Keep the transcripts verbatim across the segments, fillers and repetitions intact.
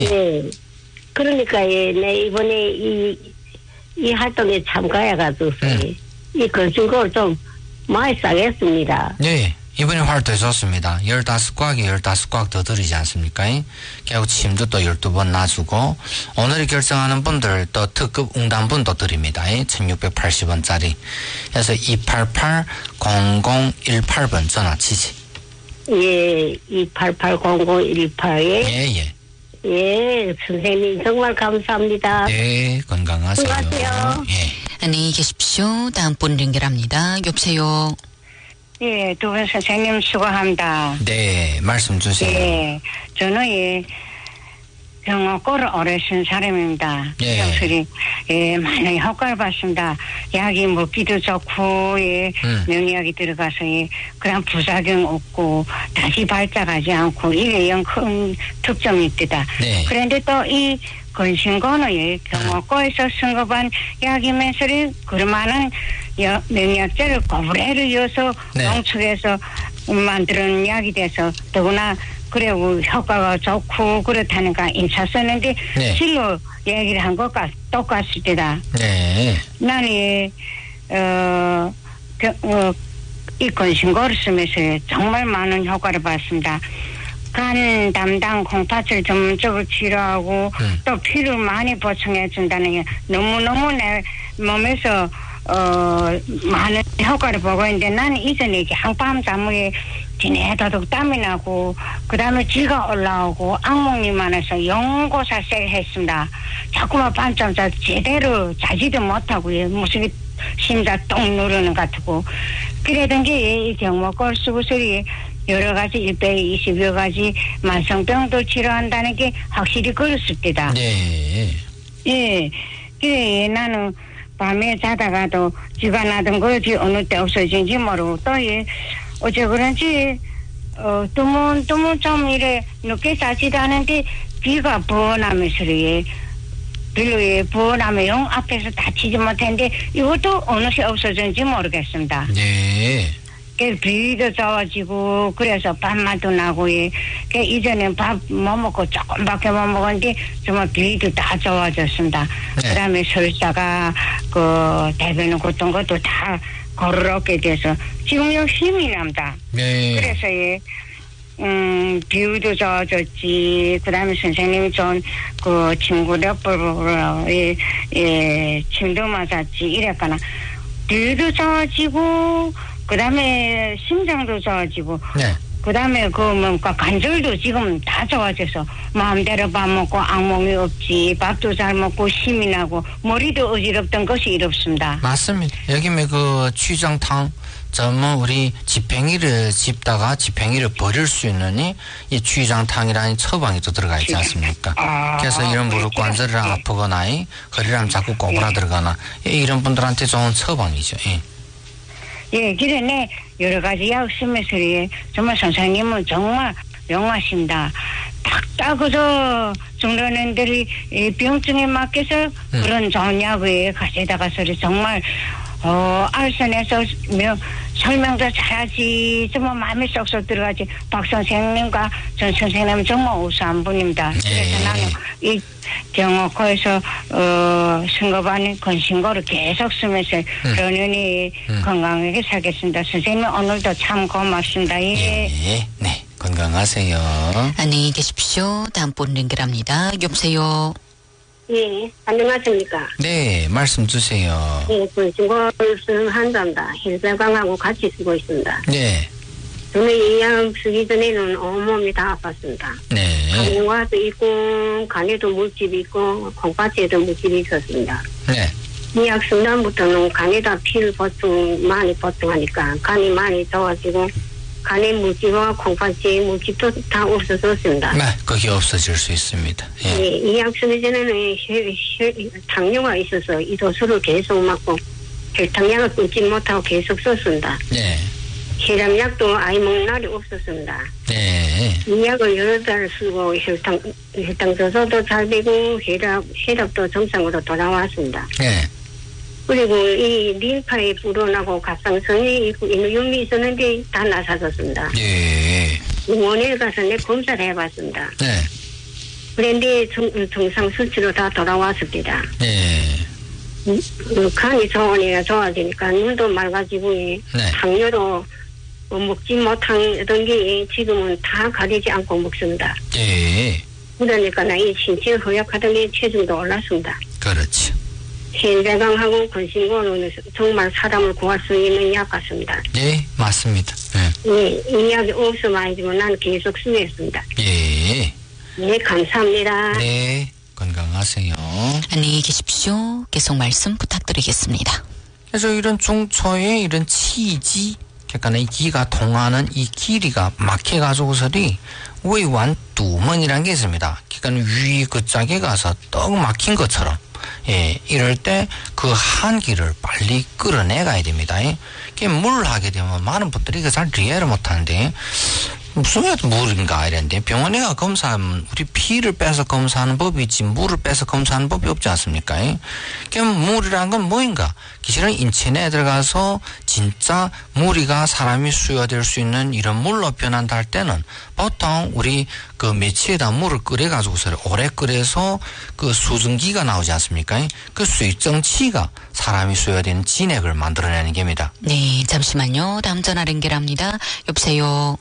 네. 그러니까 예, 네 이번에 이, 이 활동에 참가해가지고 음. 이 건신고를 좀 많이 싸겠습니다. 네. 이번에 활동했었습니다. 열다섯 꽉이 열다섯 꽉 더 드리지 않습니까? 결국 침도 또 열두 번 놔주고, 오늘이 결정하는 분들 또 특급 웅담분도 드립니다. 천육백팔십 원짜리. 그래서 이팔팔 공공일팔 번 전화 치지. 예, 이팔팔 공공일팔에. 예, 예. 예, 선생님 정말 감사합니다. 네, 건강하세요. 건강하세요. 예. 안녕히 계십시오. 다음 분 연결합니다. 여보세요. 예, 두 분 선생님 수고합니다. 네, 말씀 주세요. 예, 저는 예, 병원골을 오래 쓴 사람입니다. 예. 병술이 예, 많은 효과를 봤습니다. 약이 먹기도 좋고, 예, 음. 명약이 들어가서 예, 그런 부작용 없고 다시 발작하지 않고 이게 영 큰 특점이 있다. 네. 그런데 또 이 건신고는 예, 병원골에서 승급한 약이면서 그러면은 여, 명약제를 고브레를 이어서 네. 농축해서 만드는 약이 돼서 더구나 그래 효과가 좋고 그렇다니까 인사 썼는데 네. 실로 얘기를 한 것과 똑같을 때다. 네. 나는 어, 그, 어, 이 건신고를 쓰면서 정말 많은 효과를 봤습니다. 간 담당 콩팥을 전문적으로 치료하고 음. 또 피를 많이 보충해 준다는 게 너무너무 내 몸에서 어, 많은 효과를 보고 있는데 나는 이전에 이게 한밤 잠에 지내도록 땀이 나고 그 다음에 쥐가 올라오고 악몽이 많아서 영고사세를 했습니다. 자꾸만 밤잠 자 제대로 자지도 못하고 무슨 심장 똥 누르는 것 같고 그러던 게 이 경목골 수구술이 여러 가지 일백이십여 가지 만성병도 치료한다는 게 확실히 그렇습니다. 네. 예, 그래 나는 밤에 자다가도 쥐가 나던 거지 어느 때 없어진지 모르고 또 예, 어째 그런지 어 뜨문뜨문 좀 이래 늦게 자지도 않은데 비가 부어나면서 예, 별로 예, 부어나면 영 앞에서 다치지 못했는데 이것도 어느새 없어진지 모르겠습니다. 네. 그 비도 좋아지고 그래서 밥맛도 나고 예. 그 이전에 밥 못 먹고 조금밖에 못 먹었는데 정말 비도 다 좋아졌습니다. 네. 그다음에 설사가 그 대변을 걷던 것도 다 고르게 돼서 지금 요 힘이 납니다. 네. 그래서 예. 음, 비유도 좋아졌지. 그 다음에 선생님이 좋은 그 친구력법으로, 예, 예, 침도 맞았지. 이랬거나. 비유도 좋아지고, 그 다음에 심장도 좋아지고, 네. 그 다음에 그 뭔가 관절도 지금 다 좋아져서 마음대로 밥 먹고 악몽이 없지. 밥도 잘 먹고 힘이 나고, 머리도 어지럽던 것이 이롭습니다. 맞습니다. 여기 그 취장탕, 전문 우리 지팽이를 집다가 지팽이를 버릴 수 있는 이 취장탕이라는 처방이 또 들어가 있지 않습니까? 아, 그래서 이런 무릎 관절을 아프거나 허리를 자꾸 꼬부라들거나 이런 분들한테 좋은 처방이죠. 예. 예, 그러네 여러 가지 약 쓰면서 예, 정말 선생님은 정말 영하십니다. 딱딱 그저 중년들이 병증에 맡겨서 음. 그런 좋은 약을 가져다가 소리 정말 어 알선해서 명 설명도 잘하지 정말 마음에 쏙쏙 들어가지. 박 선생님과 전 선생님은 정말 우수한 분입니다. 그래서 네. 나는 이 경호과에서 어 선거반의 건신고를 계속 쓰면서 음. 연연히 음. 건강하게 살겠습니다. 선생님 오늘도 참 고맙습니다. 예. 예. 네. 건강하세요. 안녕히 계십시오. 다음 분 연결합니다. 여보세요. 예, 안녕하십니까. 네, 말씀 주세요. 예, 건신고를 쓰는 환자입니다. 혈관하고 같이 쓰고 있습니다. 네. 저는 이 약 쓰기 전에는 온몸이 다 아팠습니다. 네. 간경화도 있고, 간에도 물집이 있고, 콩팥에도 물집이 있었습니다. 네. 이 약 쓴 다음부터는 간에다 피를 보충, 많이 보충하니까 간이 많이 좋아지고, 간에 물집과 콩팥에 물집도 다 없어졌습니다. 네, 그게 없어질 수 있습니다. 예. 예, 이 약 쓰기 전에는 혈, 혈, 당뇨가 있어서 이 도수를 계속 맞고, 혈당약을 끊지 못하고 계속 썼습니다. 네. 혈압약도 아예 먹는 날이 없었습니다. 네. 이 약을 여러 달 쓰고 혈당, 혈당 조절도 잘 되고 혈압, 혈압도 정상으로 돌아왔습니다. 네. 그리고 이 림파에 불어나고 갑상선이 있고 인후염이 있었는데 다 나사졌습니다. 네. 원에 가서 내 검사를 해봤습니다. 네. 그런데 정, 정상 수치로 다 돌아왔습니다. 예. 음, 간이 좋으니까 좋아지니까 눈도 맑아지고 네. 당뇨도 먹지 못하던 게 지금은 다 가리지 않고 먹습니다. 예. 그러니까 이 신체 허약하던 게 체중도 올랐습니다. 그렇지. 신대강하고 근심고는 정말 사람을 구할 수 있는 약 같습니다. 예, 맞습니다. 예. 네, 이 약이 없으면 아니지만 난 계속 쓰겠습니다. 예. 네, 감사합니다. 네, 건강하세요. 안녕히 계십시오. 계속 말씀 부탁드리겠습니다. 그래서 이런 중초에 이런 치지, 그러니까 이 기가 통하는 이 길이가 막혀가지고서리 외환 두먼이라는 게 있습니다. 그러니까 위 그 짝에 가서 떡 막힌 것처럼, 예, 이럴 때 그 한기를 빨리 끌어내가야 됩니다. 예. 물 하게 되면 많은 분들이 이거 잘 이해를 못하는데, 무슨 왜 물인가 이랬는데, 병원에 가 검사하면 우리 피를 빼서 검사하는 법이 있지 물을 빼서 검사하는 법이 없지 않습니까? 예? 그럼 물이란 건 뭐인가? 기실은 인체 내에 들어가서 진짜 물이가 사람이 수요될 수 있는 이런 물로 변한다 할 때는 보통 우리 그 매치에다 물을 끓여가지고서 오래 끓여서 그 수증기가 나오지 않습니까? 예? 그 수익정치가 사람이 수요되는 진액을 만들어내는 겁니다. 네, 잠시만요. 다음 전화 연결합니다. 여보세요.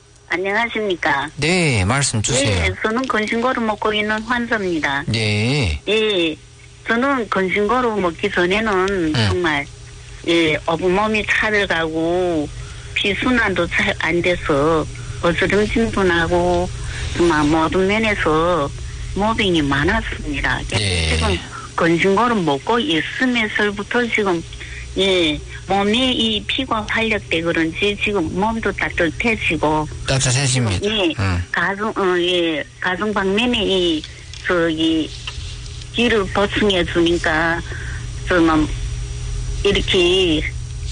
안녕하십니까? 네, 말씀 주세요. 네, 저는 건신고루 먹고 있는 환자입니다. 네. 예, 저는 건신고루 먹기 전에는 음. 정말 예, 온몸이 차들가고 피순환도 잘 안 돼서 어스름짐도 나고 정말 모든 면에서 모병이 많았습니다. 예. 지금 건신고루 먹고 있으면서부터 지금 예. 몸에 이 피가 활력돼 그런지 지금 몸도 따뜻해지고 따뜻해집니다. 예, 음. 가정 어, 예, 가정 방면에 이 저기 길을 보충해 주니까 저는 이렇게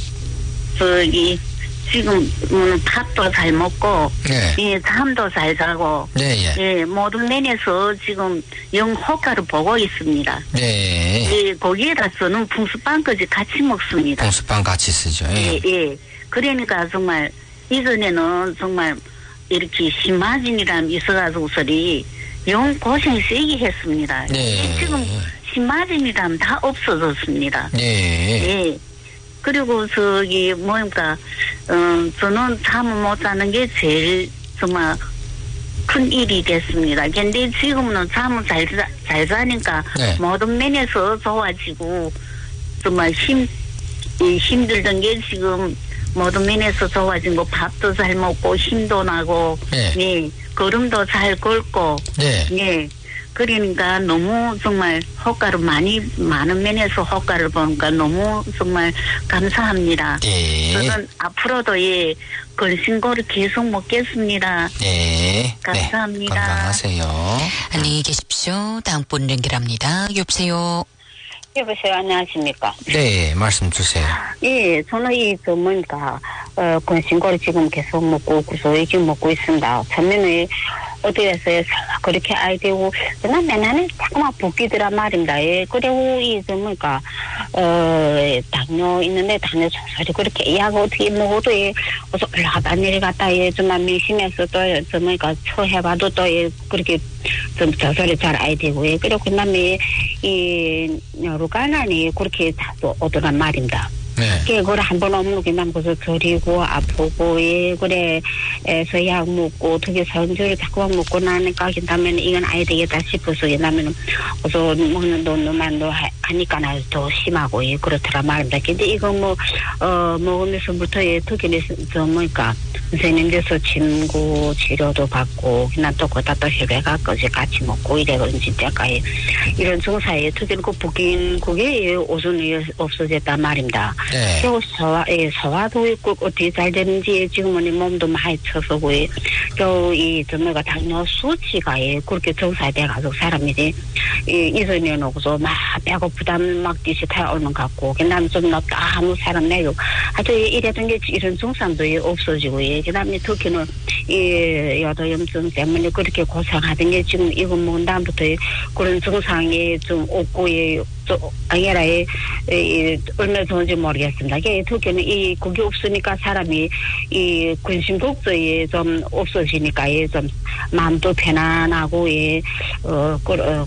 저기 지금 음, 밥도 잘 먹고 네. 예, 잠도 잘 자고 네, 예. 예, 모든 면에서 지금 영 효과를 보고 있습니다. 네. 예, 거기에다 저는 붕수빵까지 같이 먹습니다. 붕수빵 같이 쓰죠. 예. 예, 예. 그러니까 정말 이전에는 정말 이렇게 심마진이란 있어가지고서리 영 고생 세게 했습니다. 네. 지금 심마진이란 다 없어졌습니다. 네. 예. 그리고 저기 뭐니까 어 저는 잠을 못 자는 게 제일 정말 큰 일이 됐습니다. 근데 지금은 잠을 잘, 자, 잘 자니까 네. 모든 면에서 좋아지고 정말 힘 힘들던 게 지금 모든 면에서 좋아진 거 밥도 잘 먹고 힘도 나고 네. 예, 걸음도 잘 걸고 네. 예. 그러니까 너무 정말 효과를 많이 많은 면에서 효과를 보니까 너무 정말 감사합니다. 네. 저는 앞으로도 예 건신고를 계속 먹겠습니다. 네. 감사합니다. 네. 건강하세요. 안녕히 계십시오. 다음 분 연결합니다. 여보세요. 여보세요. 안녕하십니까? 네, 말씀 주세요. 예, 저는 이 전문가 어, 건신고를 지금 계속 먹고 구소에 지금 먹고 있습니다. 처음에는 어디에서 그렇게 아이되고 그냥 맨날 자꾸만 붓기더란 말입니다. 예, 그리고 이 전문가 어 당뇨 있는데 당뇨 소리 그렇게 약 어떻게 먹어도 예, 어서 올라갔다 내려갔다 예, 정말 미심해서 또 전문가 처해봐도 또 예, 그렇게 좀 저소리 잘 아이되고 예, 그리고 그다음에 이 뇨루간안이 그렇게 자주 오더란 말입니다. 네. 그걸 한번 없는 게 남고서 저리고 아프고 예 그래 에서 약 먹고 어떻게 선주를 자꾸만 먹고 나니까 그다음에는 이건 아야 되겠다 싶어서 그다음에는 어서 먹는 돈만 더 하니까 더 심하고 예 그렇더라 말입니다. 근데 이거 뭐 어 먹으면서부터 예 특히 저 뭐니까 선생님께서 침구 치료도 받고 그냥 또 거기다 또 혈액까지 같이 먹고 이래 그런지 때까지 이런 증사에 특히 그 붓긴 그게 오순이 없어졌단 말입니다. 네. 그리고 소화, 예, 소화도 있고 어떻게 잘 되는지 지금은 몸도 많이 쳐서고 또 이 정말가 당뇨 수치가 예, 그렇게 정상돼가지고 사람이 이 이전에 놓고서 막 배고프다면 막 뒤시 타오는 것 같고 그다음에 좀 높다 아무 사람 내고 하여튼 이랬던 게 이런 증상도 예, 없어지고 예, 그다음에 특히는 이 여도염증 때문에 그렇게 고생하던 게 지금 이거 먹은 다음부터 그런 증상이 좀 없고 예, 아니라 이, 이 얼마나 좋은지 모르겠습니다. 이게 특히는 이 그게 없으니까 사람이 이 근심 걱정이 좀 없어지니까 좀 마음도 편안하고 예, 어, 그, 어